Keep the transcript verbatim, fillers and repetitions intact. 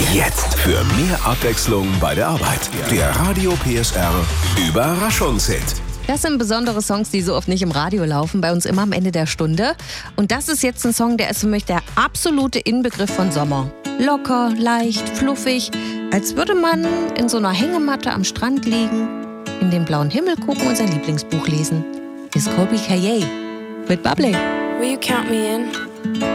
Jetzt für mehr Abwechslung bei der Arbeit. Der Radio P S R Überraschungshit. Das sind besondere Songs, die so oft nicht im Radio laufen, bei uns immer am Ende der Stunde. Und das ist jetzt ein Song, der ist für mich der absolute Inbegriff von Sommer. Locker, leicht, fluffig, als würde man in so einer Hängematte am Strand liegen, in den blauen Himmel gucken und sein Lieblingsbuch lesen. Ist Colby Kaye mit Bubbly. Will you count me in?